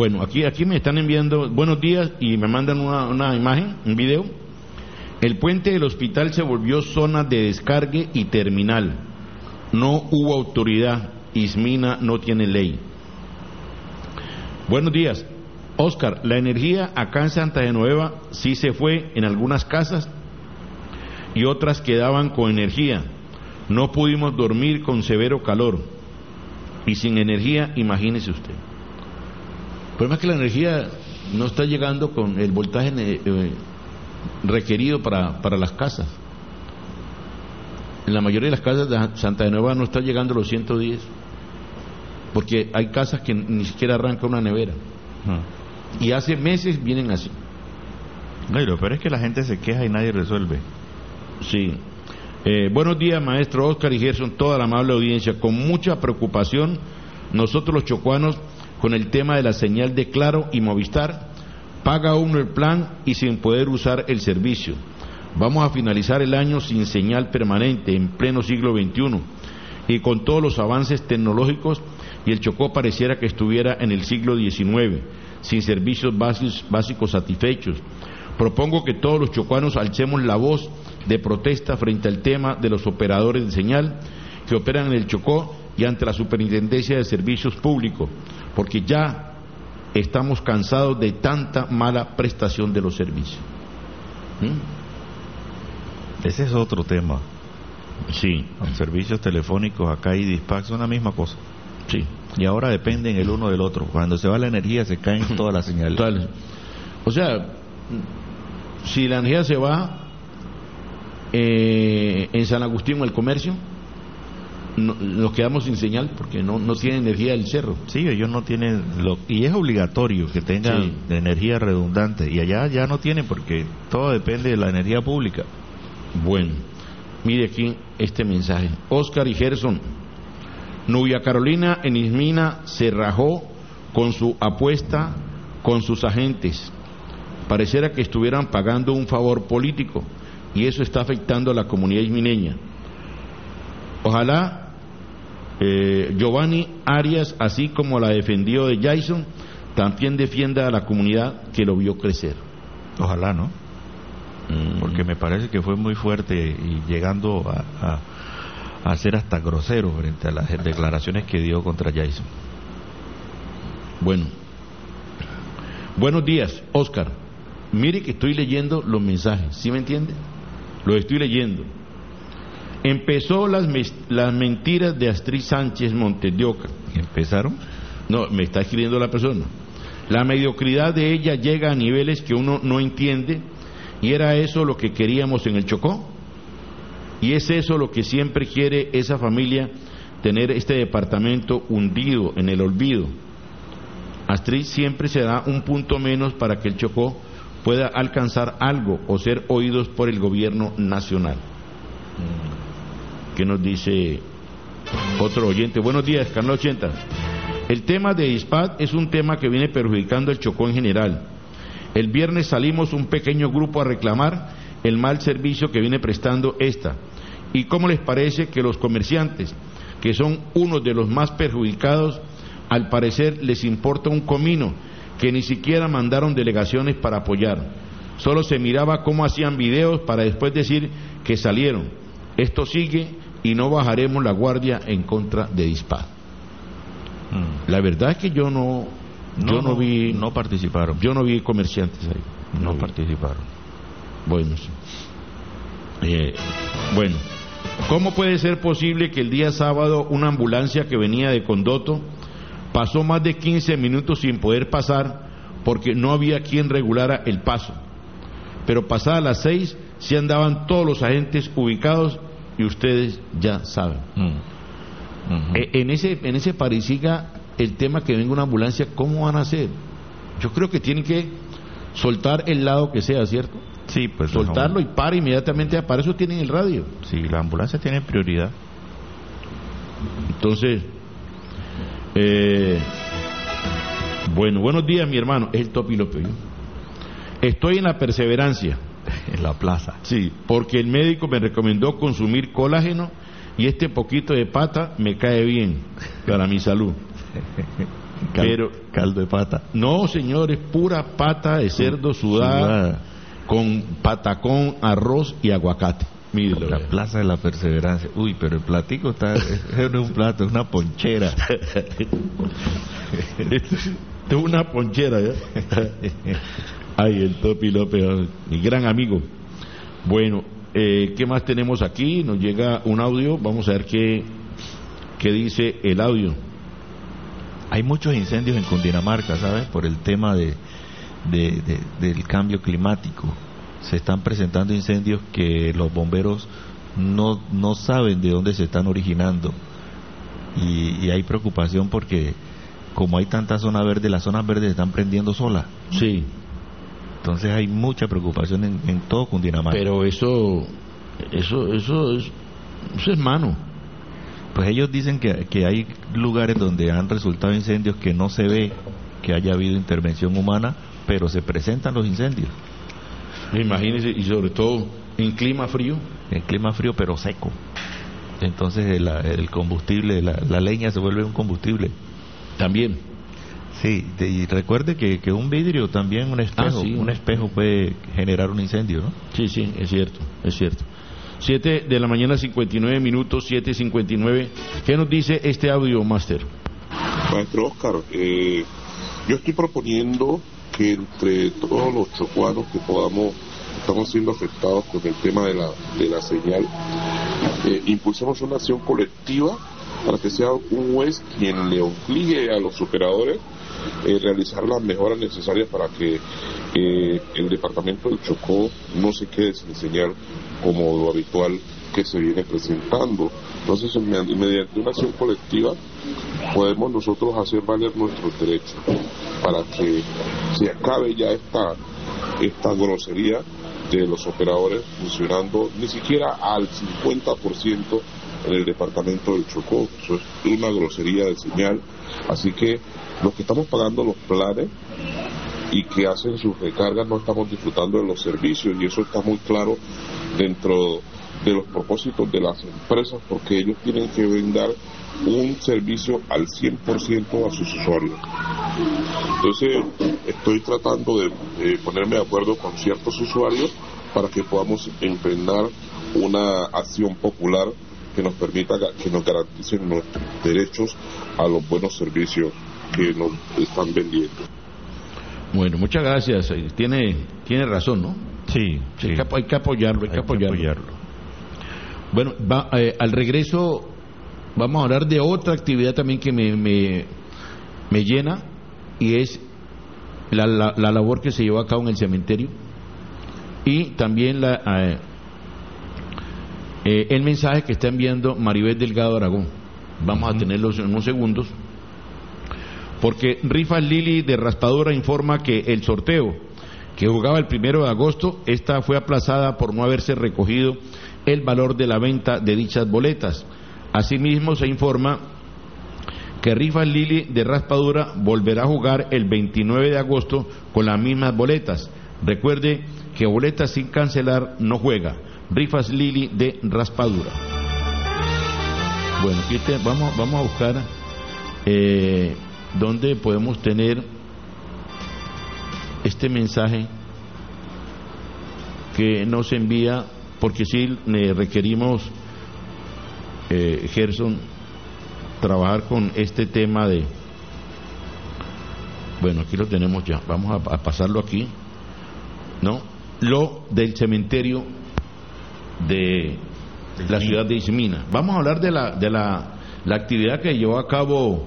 Bueno, aquí me están enviando buenos días y me mandan una imagen, un video. El puente del hospital se volvió zona de descargue y terminal. No hubo autoridad. Ismina no tiene ley. Buenos días. Oscar, la energía acá en Santa Genoveva sí se fue en algunas casas y otras quedaban con energía. No pudimos dormir con severo calor. Y sin energía, imagínese usted. El problema es que la energía no está llegando con el voltaje requerido para las casas. En la mayoría de las casas de Santa Genoveva no está llegando los 110, porque hay casas que ni siquiera arranca una nevera. Y hace meses vienen así. No, y lo peor es que la gente se queja y nadie resuelve. Sí. Buenos días, maestro Oscar y Gerson, toda la amable audiencia. Con mucha preocupación, nosotros los chocuanos, con el tema de la señal de Claro y Movistar, paga uno el plan y sin poder usar el servicio. Vamos a finalizar el año sin señal permanente, en pleno siglo XXI, y con todos los avances tecnológicos, y el Chocó pareciera que estuviera en el siglo XIX, sin servicios básicos satisfechos. Propongo que todos los chocuanos alcemos la voz de protesta frente al tema de los operadores de señal que operan en el Chocó y ante la Superintendencia de Servicios Públicos, porque ya estamos cansados de tanta mala prestación de los servicios. Ese es otro tema. Sí. Los servicios telefónicos acá y Dispac son la misma cosa. Sí. Y ahora dependen el uno del otro. Cuando se va la energía se caen todas las señales. O sea, si la energía se va en San Agustín o el comercio, nos quedamos sin señal porque no tiene energía el cerro. Sí, ellos no tienen y es obligatorio que tengan energía redundante, y allá ya no tienen porque todo depende de la energía pública. Bueno, mire aquí este mensaje. Oscar y Gerson, Nubia Carolina en Ismina se rajó con su apuesta con sus agentes. Pareciera que estuvieran pagando un favor político y eso está afectando a la comunidad ismineña. Ojalá Giovanni Arias, así como la defendió de Jason, también defienda a la comunidad que lo vio crecer. Ojalá, ¿no? Porque me parece que fue muy fuerte y llegando a ser hasta grosero frente a las declaraciones que dio contra Jason. Bueno, buenos días, Oscar. Mire que estoy leyendo los mensajes, ¿sí me entiende? Los estoy leyendo. Empezó las mentiras de Astrid Sánchez Montes de Oca. ¿Empezaron? No, me está escribiendo la persona. La mediocridad de ella llega a niveles que uno no entiende. ¿Y era eso lo que queríamos en el Chocó? ¿Y es eso lo que siempre quiere esa familia, tener este departamento hundido en el olvido? Astrid siempre se da un punto menos para que el Chocó pueda alcanzar algo o ser oídos por el gobierno nacional. ¿Qué nos dice otro oyente? Buenos días, Canal 80. El tema de Dispat es un tema que viene perjudicando el Chocó en general. El viernes salimos un pequeño grupo a reclamar el mal servicio que viene prestando esta. ¿Y cómo les parece que los comerciantes, que son unos de los más perjudicados, al parecer les importa un comino, que ni siquiera mandaron delegaciones para apoyar? Solo se miraba cómo hacían videos para después decir que salieron. Esto sigue y no bajaremos la guardia en contra de Dispat. La verdad es que yo no vi, no participaron. Yo no vi comerciantes ahí. No participaron. Bueno, sí. Bueno, ¿cómo puede ser posible que el día sábado una ambulancia que venía de Condoto pasó más de 15 minutos sin poder pasar porque no había quien regulara el paso? Pero pasadas las 6 sí andaban todos los agentes ubicados y ustedes ya saben. En ese Parisiga, el tema que venga una ambulancia, ¿cómo van a hacer? Yo creo que tienen que soltar el lado que sea, ¿cierto? Sí, pues soltarlo y para inmediatamente, para eso tienen el radio. Sí, la ambulancia tiene prioridad. Entonces, bueno, buenos días, mi hermano. Es el Topilope. Estoy en la perseverancia. En la plaza. Sí, porque el médico me recomendó consumir colágeno y este poquito de pata me cae bien para mi salud. Pero caldo de pata. no, señor, es pura pata de cerdo sudada con patacón, arroz y aguacate. Mírelo. La Plaza de la Perseverancia. Uy, pero el platico está, no es un plato, es una ponchera. Esto es una ponchera, ¿ya? Ay, el Topi López, mi gran amigo. Bueno, ¿qué más tenemos aquí? Nos llega un audio, vamos a ver qué dice el audio. Hay muchos incendios en Cundinamarca, ¿sabes? Por el tema del cambio climático. Se están presentando incendios que los bomberos no saben de dónde se están originando. Y hay preocupación porque como hay tanta zona verde, las zonas verdes están prendiendo solas. Sí. Entonces hay mucha preocupación en todo Cundinamarca. Pero eso es mano. Pues ellos dicen que hay lugares donde han resultado incendios que no se ve que haya habido intervención humana, pero se presentan los incendios. Imagínense, y sobre todo en clima frío. En clima frío pero seco. Entonces el combustible, la leña se vuelve un combustible. También. Sí, y recuerde que un vidrio también, un espejo puede generar un incendio, ¿no? Sí, es cierto. 7 de la mañana, 59 minutos, 7:59. ¿Qué nos dice este audio, Máster? Maestro Oscar, yo estoy proponiendo que entre todos los chocuanos que estamos siendo afectados con el tema de la señal, impulsemos una acción colectiva para que sea un juez quien le obligue a los operadores realizar las mejoras necesarias para que el departamento del Chocó no se quede sin señal como lo habitual que se viene presentando. Entonces, mediante una acción colectiva podemos nosotros hacer valer nuestros derechos para que se acabe ya esta grosería de los operadores funcionando ni siquiera al 50% en el departamento del Chocó. Eso es una grosería de señal. Así que los que estamos pagando los planes y que hacen sus recargas no estamos disfrutando de los servicios, y eso está muy claro dentro de los propósitos de las empresas, porque ellos tienen que brindar un servicio al 100% a sus usuarios. Entonces estoy tratando de ponerme de acuerdo con ciertos usuarios para que podamos emprender una acción popular que nos permita, que nos garanticen nuestros derechos a los buenos servicios que nos están vendiendo. Bueno, muchas gracias. Tiene razón, ¿no? Sí. Hay que apoyarlo. Bueno, al regreso vamos a hablar de otra actividad también que me llena, y es la labor que se llevó a cabo en el cementerio, y también el mensaje que está enviando Maribel Delgado Aragón. Vamos a tenerlos en unos segundos, porque Rifas Lili de Raspadura informa que el sorteo que jugaba el 1 de agosto, esta fue aplazada por no haberse recogido el valor de la venta de dichas boletas. Asimismo, se informa que Rifas Lili de Raspadura volverá a jugar el 29 de agosto con las mismas boletas. Recuerde que boletas sin cancelar no juega. Rifas Lili de Raspadura. Bueno, aquí vamos a buscar dónde podemos tener este mensaje que nos envía, porque sí requerimos, Gerson, trabajar con este tema de... Bueno, aquí lo tenemos ya, vamos a pasarlo aquí, ¿no? Lo del cementerio de la ciudad de Ismina. Vamos a hablar de la actividad que llevó a cabo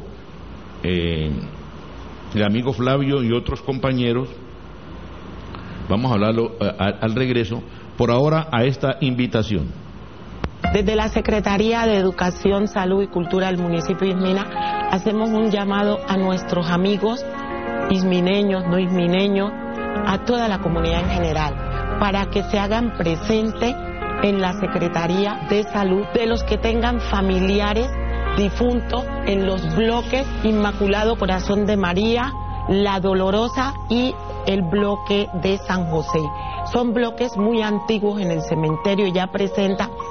el amigo Flavio y otros compañeros. Vamos a hablarlo al regreso. Por ahora, a esta invitación. Desde la Secretaría de Educación, Salud y Cultura del municipio de Ismina hacemos un llamado a nuestros amigos ismineños, no ismineños, a toda la comunidad en general, para que se hagan presente en la Secretaría de Salud de los que tengan familiares difuntos en los bloques Inmaculado Corazón de María, La Dolorosa y el bloque de San José. Son bloques muy antiguos en el cementerio y ya presenta